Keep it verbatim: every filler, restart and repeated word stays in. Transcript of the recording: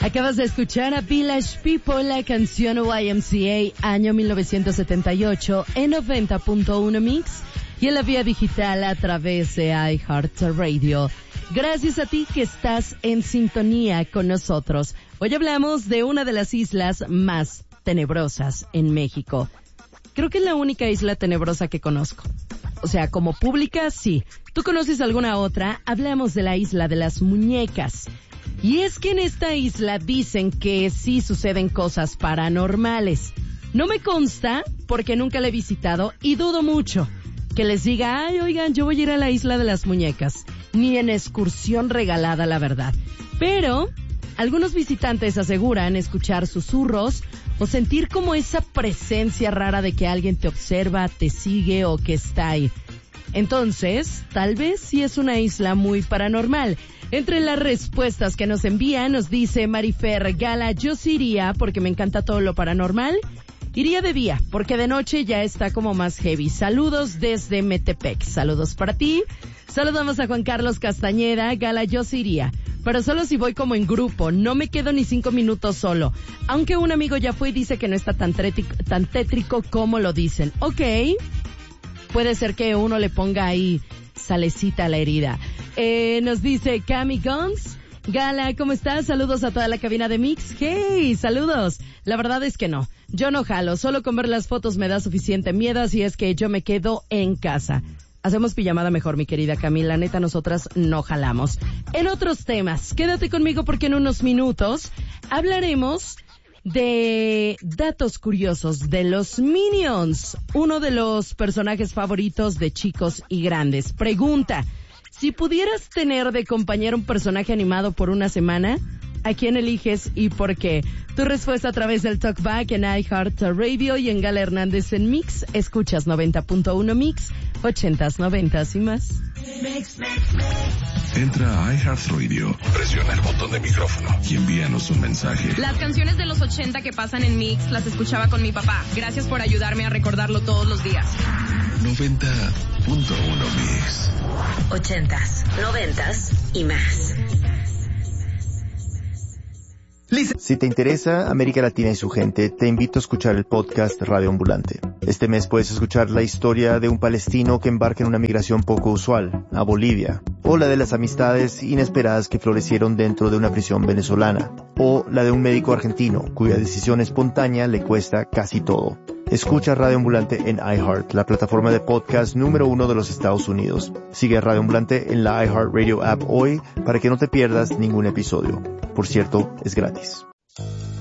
Acabas de escuchar a Village People, la canción Y M C A, año mil novecientos setenta y ocho, en noventa punto uno Mix y en la vía digital a través de iHeartRadio. Gracias a ti que estás en sintonía con nosotros. Hoy hablamos de una de las islas más tenebrosas en México. Creo que es la única isla tenebrosa que conozco. O sea, como pública, sí. ¿Tú conoces alguna otra? Hablamos de la isla de las muñecas. Y es que en esta isla dicen que sí suceden cosas paranormales. No me consta porque nunca la he visitado y dudo mucho que les diga, ay, oigan, yo voy a ir a la isla de las muñecas. Ni en excursión regalada, la verdad. Pero algunos visitantes aseguran escuchar susurros o sentir como esa presencia rara de que alguien te observa, te sigue o que está ahí. Entonces, tal vez sí es una isla muy paranormal. Entre las respuestas que nos envían, nos dice Marifer Gala, yo sí iría porque me encanta todo lo paranormal. Iría de día, porque de noche ya está como más heavy. Saludos desde Metepec. Saludos para ti. Saludamos a Juan Carlos Castañeda. Gala, yo sí iría, pero solo si voy como en grupo. No me quedo ni cinco minutos solo. Aunque un amigo ya fue y dice que no está tan, trético, tan tétrico como lo dicen. Ok. Puede ser que uno le ponga ahí salecita a la herida. Eh, nos dice Cami Guns. Gala, ¿cómo estás? Saludos a toda la cabina de Mix. Hey, saludos. La verdad es que no. Yo no jalo. Solo con ver las fotos me da suficiente miedo, así es que yo me quedo en casa. Hacemos pijamada mejor, mi querida Camila. Neta, nosotras no jalamos. En otros temas, quédate conmigo porque en unos minutos hablaremos de datos curiosos de los Minions, uno de los personajes favoritos de chicos y grandes. Pregunta, si pudieras tener de compañero un personaje animado por una semana, ¿a quién eliges y por qué? Tu respuesta a través del Talkback en iHeartRadio y en Gala Hernández en Mix. Escuchas noventa punto uno Mix, ochentas, noventas y más. Mix, mix, mix. Entra a iHeartRadio, presiona el botón de micrófono y envíanos un mensaje. Las canciones de los ochenta que pasan en Mix las escuchaba con mi papá. Gracias por ayudarme a recordarlo todos los días. noventa punto uno Mix. Ochentas, noventas y más. Si te interesa América Latina y su gente, te invito a escuchar el podcast Radio Ambulante. Este mes puedes escuchar la historia de un palestino que embarca en una migración poco usual, a Bolivia, o la de las amistades inesperadas que florecieron dentro de una prisión venezolana, o la de un médico argentino cuya decisión espontánea le cuesta casi todo. Escucha Radio Ambulante en iHeart, la plataforma de podcast número uno de los Estados Unidos. Sigue a Radio Ambulante en la iHeartRadio app hoy para que no te pierdas ningún episodio. Por cierto, es gratis.